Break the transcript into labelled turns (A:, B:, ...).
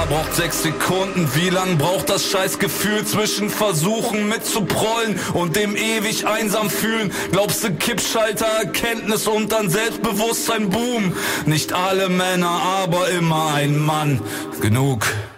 A: braucht 6 Sekunden. Wie lang braucht das Scheißgefühl zwischen Versuchen mitzuprollen und dem ewig einsam fühlen? Glaubst du Kippschalter, Erkenntnis und dann Selbstbewusstsein, Boom? Nicht alle Männer, aber immer ein Mann. Genug.